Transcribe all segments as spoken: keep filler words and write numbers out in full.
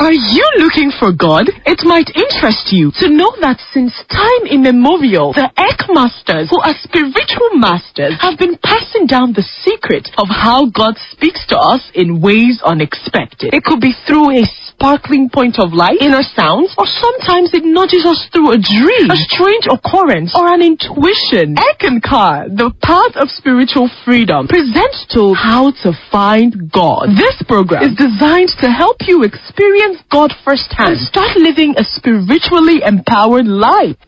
Are you looking for God? It might interest you to know that since time immemorial, the Ek Masters, who are spiritual masters, have been passing down the secret of how God speaks to us in ways unexpected. It could be through a sparkling point of light, inner sounds, or sometimes it nudges us through a dream, a strange occurrence, or an intuition. Ekankar, the path of spiritual freedom, presents to how to find God. This program is designed to help you experience God firsthand and start living a spiritually empowered life.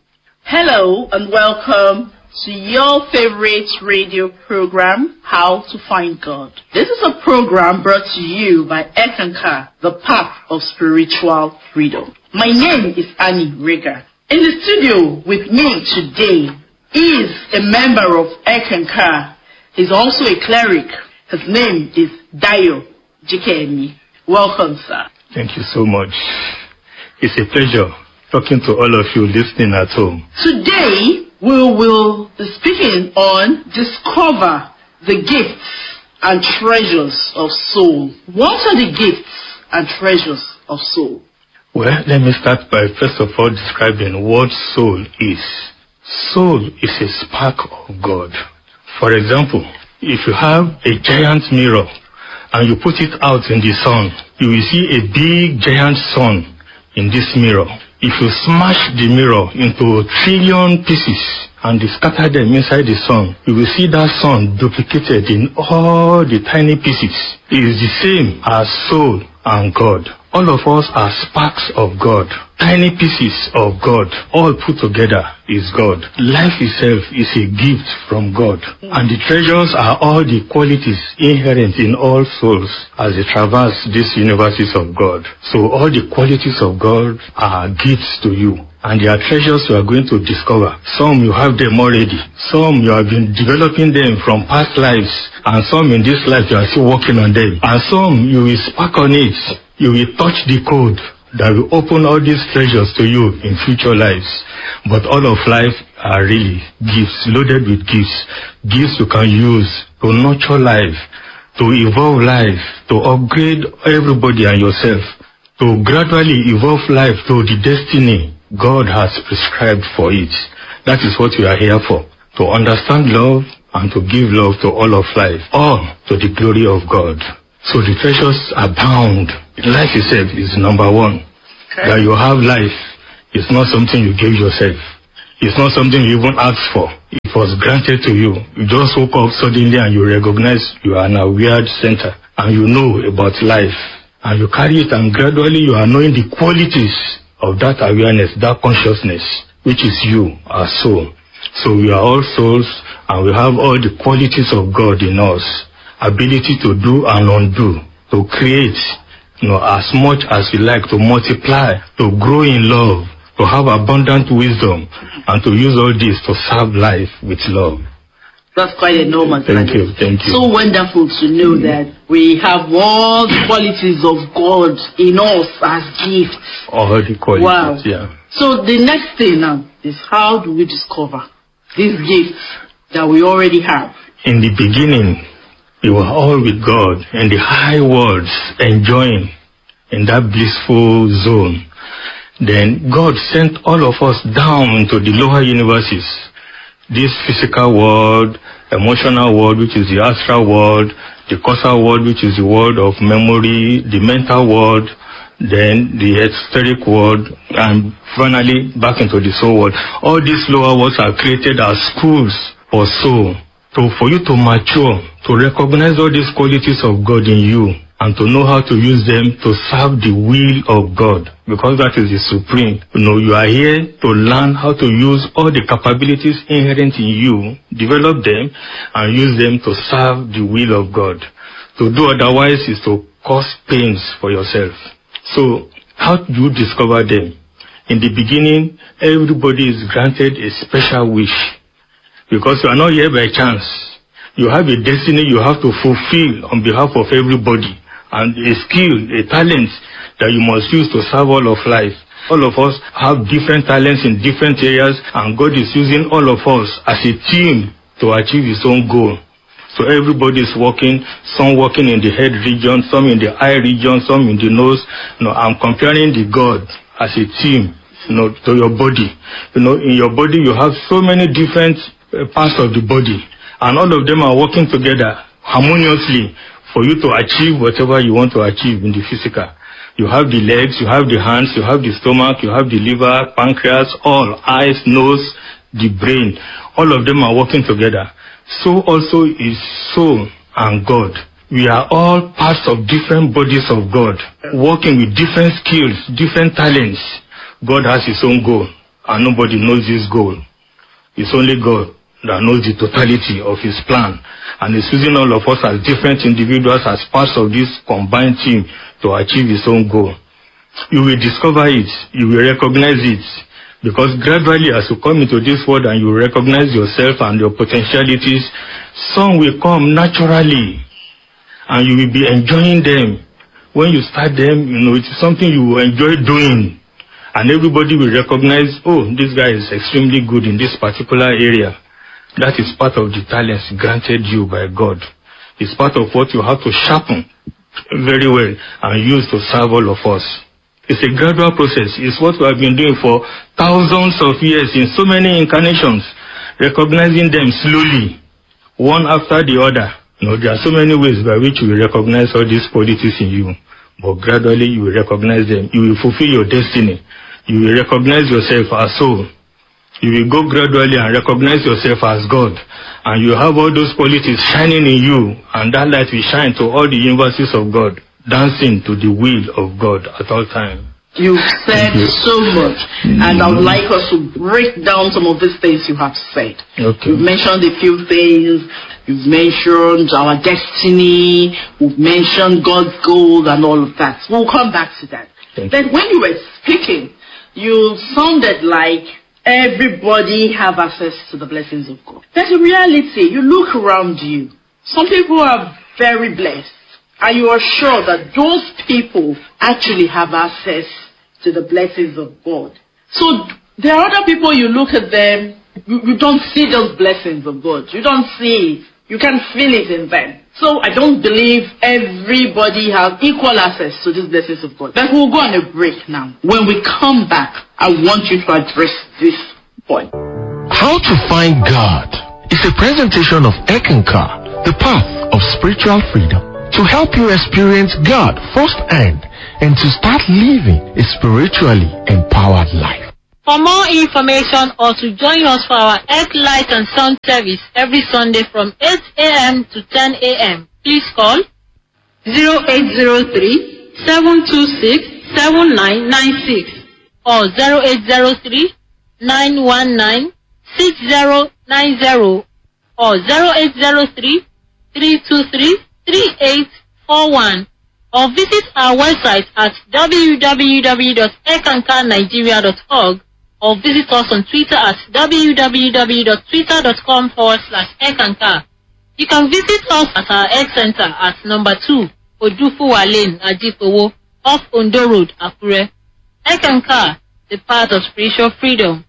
Hello and welcome to your favorite radio program, How to Find God. This is a program brought to you by Ekankar, the path of spiritual freedom. My name is Annie Rega. In the studio with me today is a member of Ekankar. He's also a cleric. His name is Dayo Jikemi. Welcome, sir. Thank you so much. It's a pleasure talking to all of you listening at home. Today, we will be speaking on discover the gifts and treasures of soul. What are the gifts and treasures of soul? Well, let me start by first of all describing what soul is. Soul is a spark of God. For example, if you have a giant mirror and you put it out in the sun, you will see a big giant sun in this mirror. If you smash the mirror into a trillion pieces and you scatter them inside the sun, you will see that sun duplicated in all the tiny pieces. It is the same as soul and God. All of us are sparks of God, tiny pieces of God, all put together is God. Life itself is a gift from God, and the treasures are all the qualities inherent in all souls as they traverse these universes of God. So all the qualities of God are gifts to you, and they are treasures you are going to discover. Some you have them already, some you have been developing them from past lives, and some in this life you are still working on them, and some you will spark on it. You will touch the code that will open all these treasures to you in future lives. But all of life are really gifts, loaded with gifts. Gifts you can use to nurture life, to evolve life, to upgrade everybody and yourself, to gradually evolve life to the destiny God has prescribed for it. That is what we are here for, to understand love and to give love to all of life, all to the glory of God. So the treasures abound. Life itself is number one. Okay. That you have life is not something you gave yourself. It's not something you even asked for. It was granted to you. You just woke up suddenly and you recognize you are in a weird center and you know about life. And you carry it and gradually you are knowing the qualities of that awareness, that consciousness, which is you, our soul. So we are all souls and we have all the qualities of God in us. Ability to do and undo, to create, you know, as much as we like, to multiply, to grow in love, to have abundant wisdom, and to use all this to serve life with love. That's quite enormous. Thank you, thank you. So wonderful to know that we have all the qualities of God in us as gifts. All the qualities, wow. Yeah. So the next thing now is how do we discover these gifts that we already have? In the beginning, we were all with God in the high worlds, enjoying in that blissful zone. Then God sent all of us down into the lower universes. This physical world, emotional world, which is the astral world, the causal world, which is the world of memory, the mental world, then the etheric world, and finally back into the soul world. All these lower worlds are created as schools for soul. So for you to mature, to recognize all these qualities of God in you, and to know how to use them to serve the will of God, because that is the supreme. You know, you are here to learn how to use all the capabilities inherent in you, develop them, and use them to serve the will of God. To do otherwise is to cause pains for yourself. So, how do you discover them? In the beginning, everybody is granted a special wish. Because you are not here by chance. You have a destiny you have to fulfill on behalf of everybody. And a skill, a talent that you must use to serve all of life. All of us have different talents in different areas, and God is using all of us as a team to achieve His own goal. So everybody is working, some working in the head region, some in the eye region, some in the nose. You know, I'm comparing the God as a team, you know, to your body. You know, in your body you have so many different uh, parts of the body, and all of them are working together harmoniously for you to achieve whatever you want to achieve in the physical. You have the legs, you have the hands, you have the stomach, you have the liver, pancreas, all, eyes, nose, the brain. All of them are working together. So also is soul and God. We are all parts of different bodies of God, working with different skills, different talents. God has his own goal, and nobody knows his goal. It's only God that knows the totality of his plan, and he's using all of us as different individuals as parts of this combined team to achieve his own goal. You will discover it, you will recognize it, because gradually as you come into this world and you recognize yourself and your potentialities, some will come naturally and you will be enjoying them. When you start them, you know, it's something you will enjoy doing. And everybody will recognize, oh, this guy is extremely good in this particular area. That is part of the talents granted you by God. It's part of what you have to sharpen very well and use to serve all of us. It's a gradual process. It's what we have been doing for thousands of years in so many incarnations, recognizing them slowly, one after the other. You know, there are so many ways by which you will recognize all these qualities in you, but gradually you will recognize them. You will fulfill your destiny. You will recognize yourself as soul. You will go gradually and recognize yourself as God, and you have all those qualities shining in you, and that light will shine to all the universes of God, dancing to the will of God at all times. You've said you. so much, and I would like us to break down some of these things you have said. Okay. You've mentioned a few things. You've mentioned our destiny. We've mentioned God's goals and all of that. We'll come back to that. Thank then you. when you were speaking, you sounded like everybody have access to the blessings of God. That's a reality. You look around you. Some people are very blessed, and you are sure that those people actually have access to the blessings of God. So there are other people, you look at them, you, you don't see those blessings of God. You don't see it. You can feel it in them. So I don't believe everybody has equal access to these blessings of God. But we'll go on a break now. When we come back, I want you to address this point. How to find God is a presentation of Ekankar, the path of spiritual freedom, to help you experience God firsthand and to start living a spiritually empowered life. For more information or to join us for our Earth Light and Sound service every Sunday from eight a m to ten a m, please call zero eight zero three, seven two six, seven nine nine six or zero eight zero three, nine one nine, six zero nine zero or zero eight zero three, three two three, three eight four one, or visit our website at w w w dot ekankar nigeria dot org or visit us on Twitter at w w w dot twitter dot com forward slash ekankar. You can visit us at our Egg Center at number two, Odufuwa Lane, Ajipowo, off Ondo Road, Akure. Ekankar, the path of spiritual freedom.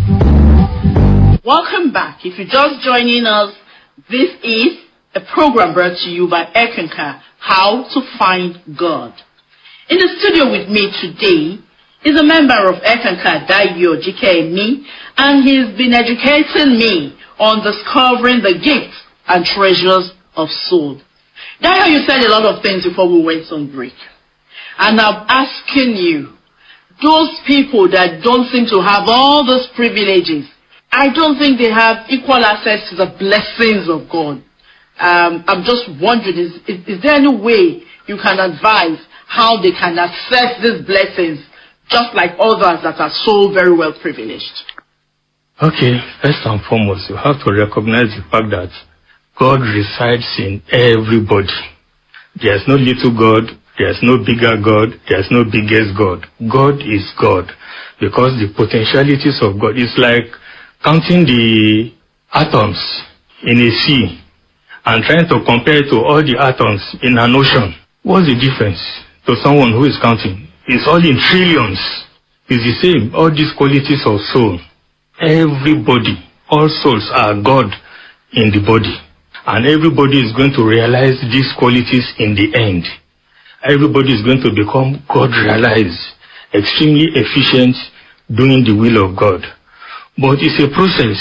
Welcome back. If you're just joining us, this is a program brought to you by Ekankar, How to Find God. In the studio with me today is a member of Ekankar, Dayo Jikemi, and he's been educating me on discovering the gifts and treasures of soul. Dayo, you said a lot of things before we went on break. And I'm asking you, those people that don't seem to have all those privileges, I don't think they have equal access to the blessings of God. Um, I'm just wondering, is, is, is there any way you can advise how they can access these blessings just like others that are so very well privileged? Okay, first and foremost, you have to recognize the fact that God resides in everybody. There's no little God, there's no bigger God, there's no biggest God. God is God, because the potentialities of God is like counting the atoms in a sea and trying to compare it to all the atoms in an ocean. What's the difference to someone who is counting? It's all in trillions. It's the same. All these qualities of soul. Everybody, all souls are God in the body. And everybody is going to realize these qualities in the end. Everybody is going to become God-realized, extremely efficient, doing the will of God. But it's a process.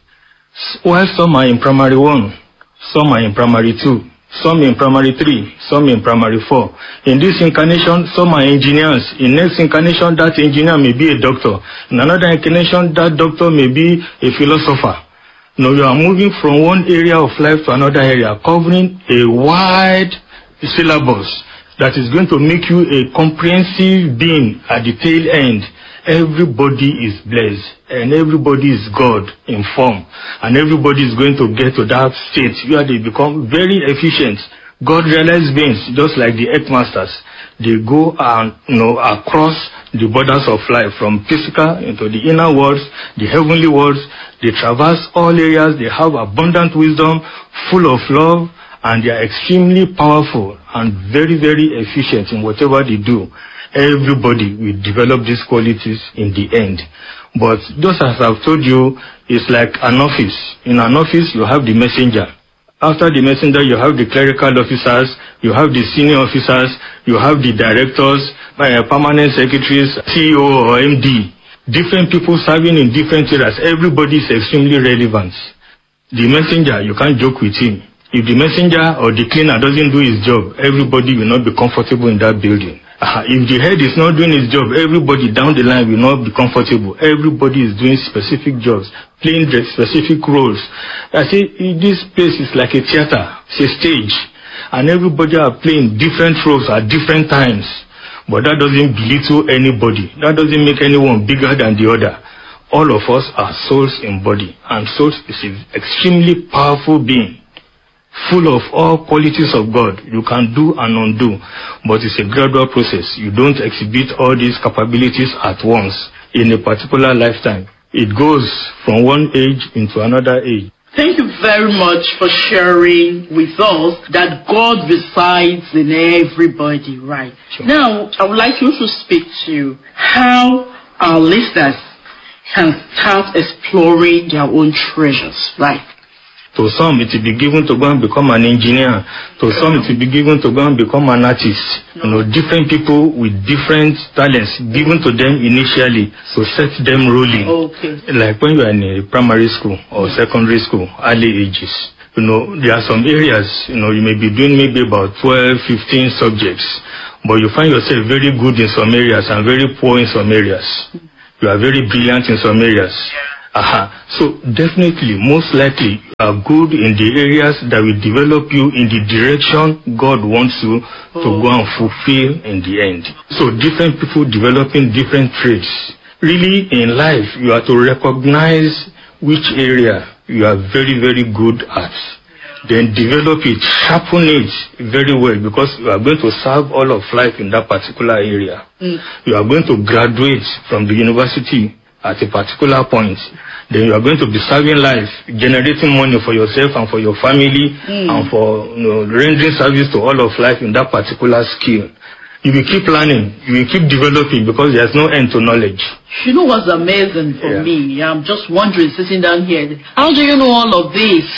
While some are in primary one, some are in primary two, some in primary three, some in primary four. In this incarnation, some are engineers. In next incarnation, that engineer may be a doctor. In another incarnation, that doctor may be a philosopher. Now you are moving from one area of life to another area, covering a wide syllabus that is going to make you a comprehensive being at the tail end. Everybody is blessed, and everybody is God in form, and everybody is going to get to that state where they become very efficient, God-realized beings, just like the earth masters. They go and, you know, across the borders of life, from physical into the inner worlds, the heavenly worlds. They traverse all areas. They have abundant wisdom, full of love, and they are extremely powerful and very, very efficient in whatever they do. Everybody will develop these qualities in the end. But just as I've told you, it's like an office. In an office, you have the messenger. After the messenger, you have the clerical officers, you have the senior officers, you have the directors, uh, permanent secretaries, C E O or M D. Different people serving in different areas. Everybody is extremely relevant. The messenger, you can't joke with him. If the messenger or the cleaner doesn't do his job, everybody will not be comfortable in that building. Uh, if the head is not doing his job, everybody down the line will not be comfortable. Everybody is doing specific jobs, playing the specific roles. I say this place is like a theater, it's a stage, and everybody are playing different roles at different times. But that doesn't belittle anybody. That doesn't make anyone bigger than the other. All of us are souls in body, and souls is an extremely powerful being, full of all qualities of God. You can do and undo, but it's a gradual process. You don't exhibit all these capabilities at once in a particular lifetime. It goes from one age into another age. Thank you very much for sharing with us that God resides in everybody, right? Sure. Now, I would like you to speak to how our listeners can start exploring their own treasures, right? To some, it will be given to go and become an engineer. To some, it will be given to go and become an artist. You know, different people with different talents given to them initially to set them rolling. Okay. Like when you are in a primary school or secondary school, early ages. You know, there are some areas, you know, you may be doing maybe about twelve, fifteen subjects, but you find yourself very good in some areas and very poor in some areas. You are very brilliant in some areas. Aha. So definitely, most likely, you are good in the areas that will develop you in the direction God wants you to Oh. go and fulfill in the end. So different people developing different traits. Really, in life, you are to recognize which area you are very, very good at. Then develop it, sharpen it very well, because you are going to serve all of life in that particular area. Mm. You are going to graduate from the university at a particular point. Then you are going to be serving life, generating money for yourself and for your family, Mm. and for, you know, rendering service to all of life in that particular skill. You will keep learning, you will keep developing, because there's no end to knowledge. You know what's amazing for Yeah. me? I'm just wondering, sitting down here, how do you know all of this?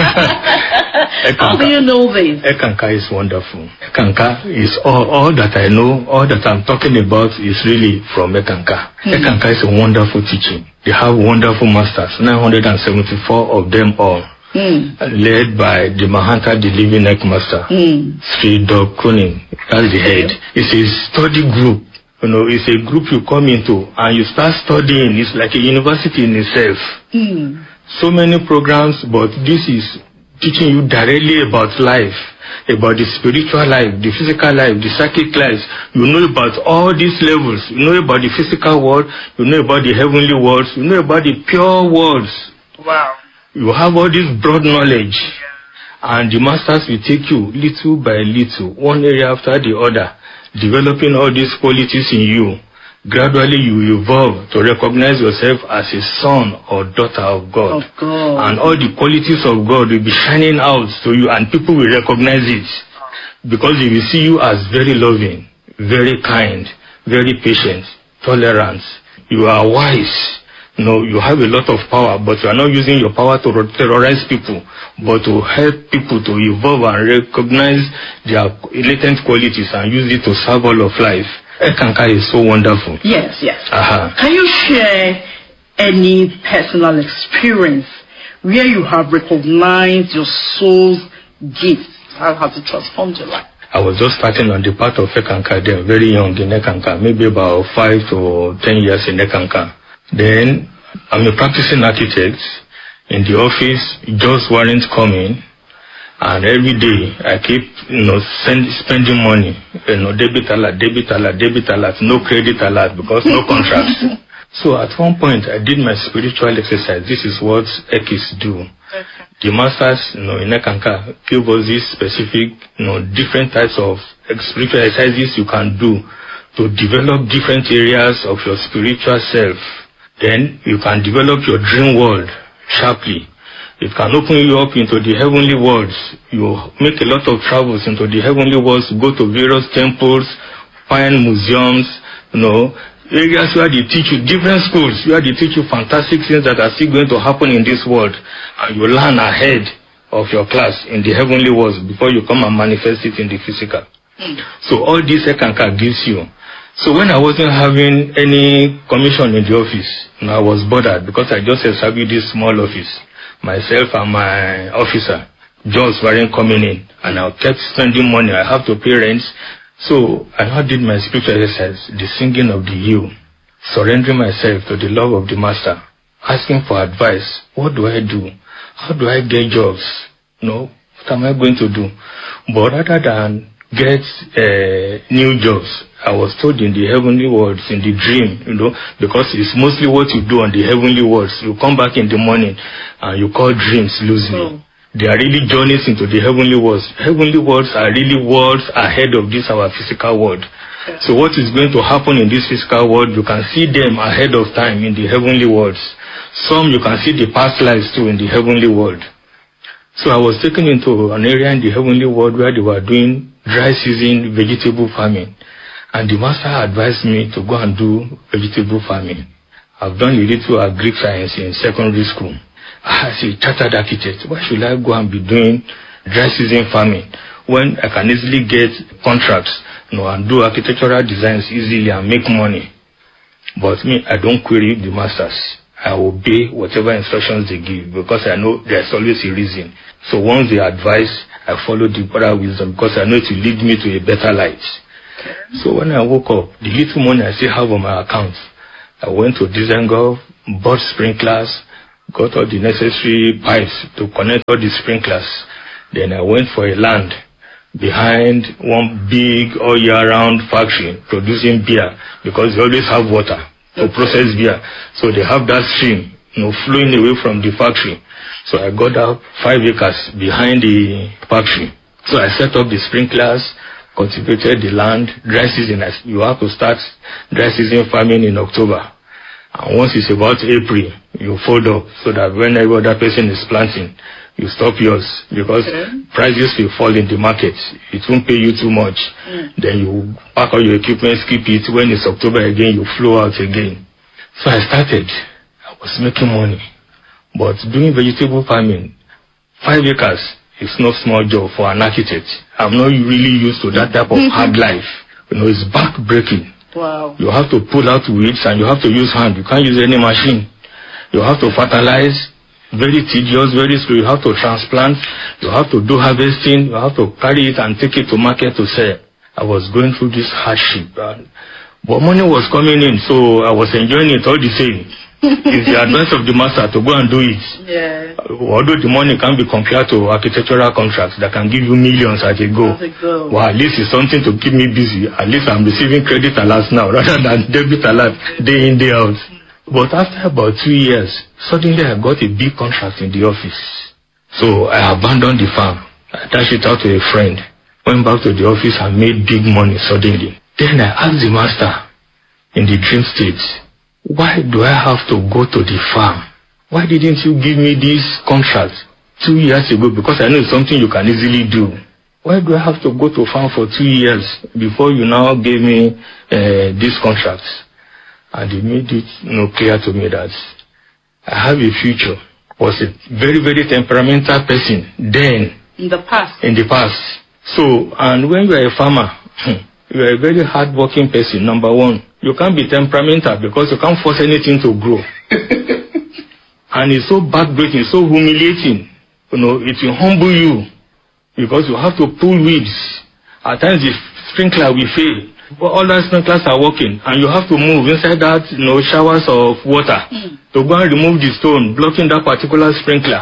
How do you know this? Ekanka is wonderful. Ekanka is all, all that I know, all that I'm talking about is really from Ekanka. Hmm. Ekanka is a wonderful teaching. They have wonderful masters, nine hundred seventy-four of them all, Mm. led by the Mahanta, the living neck master, Mm. Sri Dog Kuning. That's the head. It's a study group. You know, it's a group you come into and you start studying. It's like a university in itself. Mm. So many programs, but this is teaching you directly about life, about the spiritual life, the physical life, the psychic life. You know about all these levels. You know about the physical world, you know about the heavenly worlds, you know about the pure worlds. Wow. You have all this broad knowledge, and the masters will take you little by little, one area after the other, developing all these qualities in you. Gradually you evolve to recognize yourself as a son or daughter of God. Of God. And all the qualities of God will be shining out to you, and people will recognize it, because they will see you as very loving, very kind, very patient, tolerant. You are wise. You know, you have a lot of power, but you are not using your power to terrorize people, but to help people to evolve and recognize their latent qualities and use it to serve all of life. Ekankar is so wonderful. Yes, yes. Uh-huh. Can you share any personal experience where you have recognized your soul's gift? How has it transformed your life? I was just starting on the part of Ekankar then, very young in Ekankar, maybe about five to ten years in Ekankar. Then, I'm a practicing architect. In the office, jobs weren't coming. And every day, I keep, you know, send, spending money. You know, debit alert, debit alert, debit alert, no credit alert, because no contracts. So at one point, I did my spiritual exercise. This is what Ekis do. Okay. The masters, you know, in Ekankar, give us these specific, you know, different types of spiritual exercises you can do to develop different areas of your spiritual self. Then you can develop your dream world sharply. It can open you up into the heavenly worlds. You make a lot of travels into the heavenly worlds, go to various temples, find museums, you know, areas where they teach you, different schools, where they teach you fantastic things that are still going to happen in this world. And you learn ahead of your class in the heavenly worlds before you come and manifest it in the physical. Mm. So all this Ekankar gives you. So when I wasn't having any commission in the office, you know, I was bothered because I just established this small office. Myself and my officer, jobs weren't coming in, and I kept spending money. I have to pay rents. So I now did my spiritual exercise, the singing of the hymn, surrendering myself to the love of the master, asking for advice. What do I do? How do I get jobs? You know, what am I going to do? But rather than get uh, new jobs, I was told in the heavenly worlds, in the dream, you know, because it's mostly what you do on the heavenly worlds. You come back in the morning and you call dreams loosely. Oh. They are really journeys into the heavenly worlds. Heavenly worlds are really worlds ahead of this our physical world. Okay. So what is going to happen in this physical world, you can see them ahead of time in the heavenly worlds. Some you can see the past lives too in the heavenly world. So I was taken into an area in the heavenly world where they were doing dry season vegetable farming. And the master advised me to go and do vegetable farming. I've done a little agric science in secondary school. As a chartered architect, why should I go and be doing dry season farming when I can easily get contracts, you know, and do architectural designs easily and make money? But me, I don't query the masters. I obey whatever instructions they give because I know there's always a reason. So once they advise, I follow the other wisdom because I know it will lead me to a better light. So when I woke up, the little money I still have on my account, I went to Disengolf, bought sprinklers, got all the necessary pipes to connect all the sprinklers. Then I went for a land behind one big all year round factory producing beer because they always have water to process beer. So they have that stream, you know, flowing away from the factory. So I got out five acres behind the factory. So I set up the sprinklers, cultivated the land. Dry season, you have to start dry season farming in October. And once it's about April, you fold up so that when every other person is planting, you stop yours because okay. prices will fall in the market. It won't pay you too much. Mm. Then you pack all your equipment, skip it. When it's October again, you flow out again. So I started. I was making money. But doing vegetable farming, five acres is not small job for an architect. I'm not really used to that type of hard life. You know, it's back-breaking. Wow. You have to pull out weeds and you have to use hand. You can't use any machine. You have to fertilize. Very tedious, very slow. You have to transplant. You have to do harvesting. You have to carry it and take it to market to sell. I was going through this hardship. And, but money was coming in, so I was enjoying it all the same. It's the advice of the master to go and do it. Yeah. Although the money can be compared to architectural contracts that can give you millions at a go. At a go. Well, at least it's something to keep me busy. At least I'm receiving credit alerts now rather than debit alert day in, day out. But after about two years, suddenly I got a big contract in the office. So I abandoned the farm. I dashed it out to a friend. Went back to the office and made big money suddenly. Then I asked the master in the dream state, why do I have to go to the farm? Why didn't you give me this contract two years ago? Because I know it's something you can easily do. Why do I have to go to farm for two years before you now gave me uh, this contract? And he made it, you know, clear to me that I have a future. Was a very, very temperamental person then. In the past. In the past. So, and when you are a farmer, you are a very hard-working person, number one. You can't be temperamental because you can't force anything to grow. And it's so backbreaking, so humiliating. You know, it will humble you because you have to pull weeds. At times the sprinkler will fail. But all the sprinklers are working and you have to move inside that, you know, showers of water mm. to go and remove the stone blocking that particular sprinkler.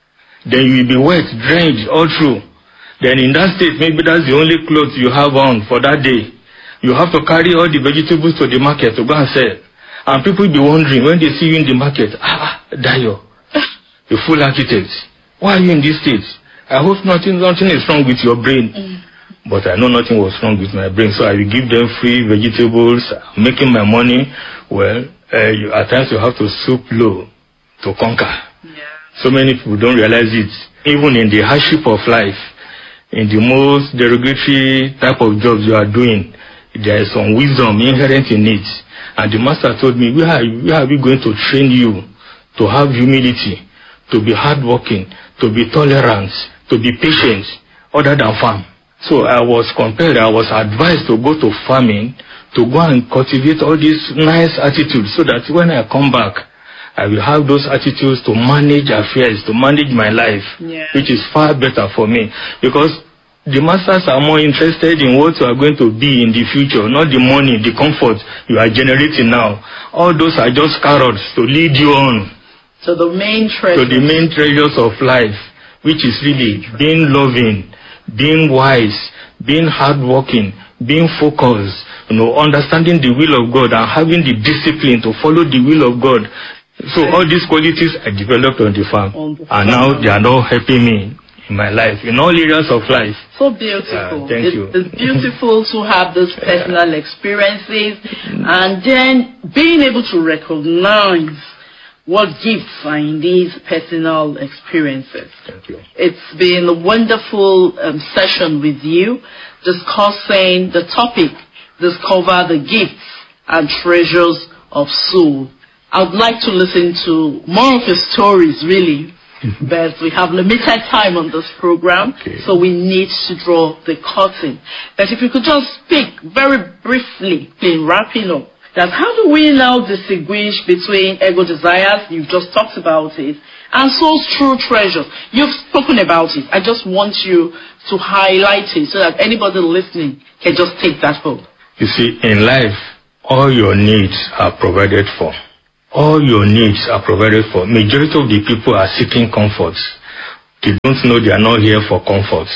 Then you will be wet, drenched all through. Then in that state, maybe that's the only clothes you have on for that day. You have to carry all the vegetables to the market to go and sell. And people will be wondering when they see you in the market, ah, Dayo, a full architect. Why are you in this state? I hope nothing, nothing is wrong with your brain. Mm. But I know nothing was wrong with my brain, so I will give them free vegetables, making my money. Well, uh, you, at times you have to stoop low to conquer. Yeah. So many people don't realize it. Even in the hardship of life, in the most derogatory type of jobs you are doing, there is some wisdom inherent in it. And the master told me, where are, where are we going to train you to have humility, to be hardworking, to be tolerant, to be patient, other than farm? So I was compelled, I was advised to go to farming, to go and cultivate all these nice attitudes so that when I come back, I will have those attitudes to manage affairs, to manage my life, yeah. which is far better for me. Because the masters are more interested in what you are going to be in the future, not the money, the comfort you are generating now. All those are just carrots to lead you on. So the main treasures. To the main treasures of life, which is really being loving, being wise, being hardworking, being focused, you know, understanding the will of God and having the discipline to follow the will of God. So all these qualities I developed on the farm, on the farm. And now they are now helping me in my life, in all areas of life. So beautiful. Uh, thank it's, you. It's beautiful to have those personal experiences and then being able to recognize what gifts are in these personal experiences. Thank you. It's been a wonderful um, session with you, discussing the topic, discover the gifts and treasures of soul. I would like to listen to more of your stories, really, but we have limited time on this program, okay. So we need to draw the curtain. But if you could just speak very briefly, in wrapping up, that how do we now distinguish between ego desires, you've just talked about it, and soul's true treasures? You've spoken about it. I just want you to highlight it so that anybody listening can just take that home. You see, in life, all your needs are provided for. All your needs are provided for. Majority of the people are seeking comforts. They don't know they are not here for comforts.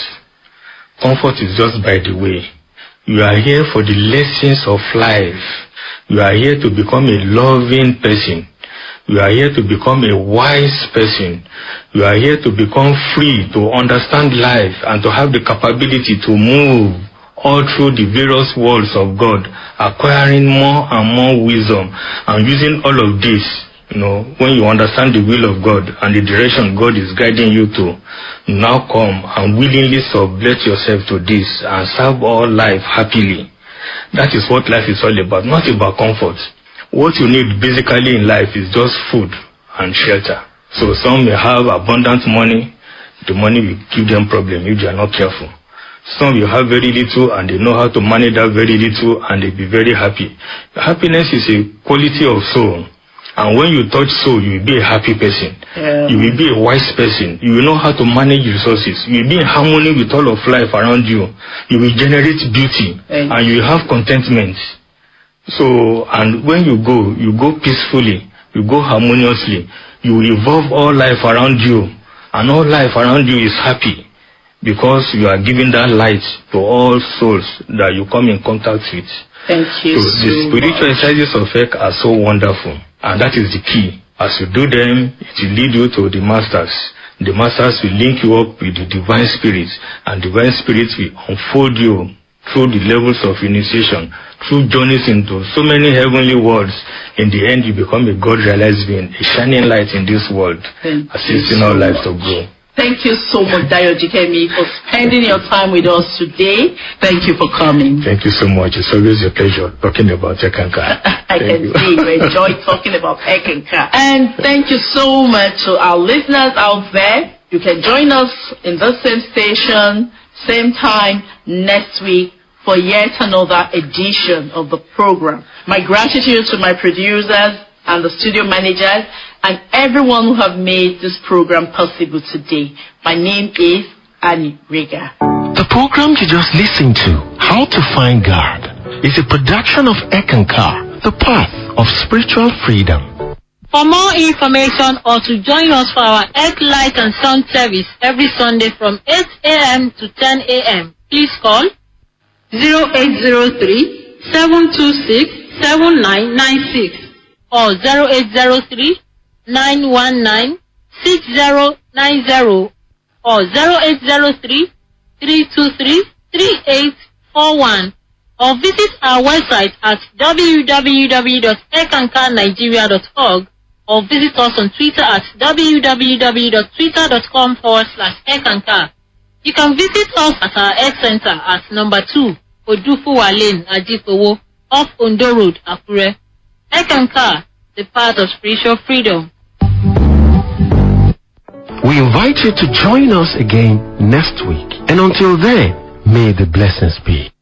Comfort is just by the way. You are here for the lessons of life. You are here to become a loving person. You are here to become a wise person. You are here to become free, to understand life, and to have the capability to move all through the various worlds of God, acquiring more and more wisdom, and using all of this, you know, when you understand the will of God and the direction God is guiding you to, now come and willingly sublet yourself to this and serve all life happily. That is what life is all about, not about comfort. What you need basically in life is just food and shelter. So some may have abundant money, the money will give them problem if they are not careful. Some will have very little and they know how to manage that very little and they'll be very happy. Happiness is a quality of soul. And when you touch soul, you will be a happy person. Yeah. You will be a wise person. You will know how to manage resources. You will be in harmony with all of life around you. You will generate beauty. Thanks. And you will have contentment. So, and when you go, you go peacefully. You go harmoniously. You will evolve all life around you. And all life around you is happy. Because you are giving that light to all souls that you come in contact with. Thank you. So, so the spiritual much. exercises of Ek are so wonderful. And that is the key. As you do them, it will lead you to the masters. The masters will link you up with the divine spirits. And divine spirits will unfold you through the levels of initiation, through journeys into so many heavenly worlds. In the end, you become a God-realized being, a shining light in this world, assisting our life to grow. Thank you so much, Dayo Jikemi, for spending your time with us today. Thank you for coming. Thank you so much. It's always a pleasure talking about Eckankar. I can you. see you enjoy talking about Eckankar. And thank you so much to our listeners out there. You can join us in the same station, same time next week for yet another edition of the program. My gratitude to my producers and the studio managers and everyone who have made this program possible today. My name is Annie Rega. The program you just listened to, How to Find God, is a production of Eckankar, the path of spiritual freedom. For more information or to join us for our Egg Light and Sound service every Sunday from eight a.m. to ten a.m., please call zero eight zero three, seven two six, seven nine nine six or zero eight zero three, nine one nine, six zero nine zero or zero eight zero three, three two three, three eight four one, or visit our website at w w w dot eckankar nigeria dot org or visit us on Twitter at w w w dot twitter dot com forward slash eckankar. You can visit us at our Egg Center at number two, Odufuwa Lane, Ajipowo, off Ondo Road, Akure. Eckankar, the path of spiritual freedom. We invite you to join us again next week. And until then, may the blessings be.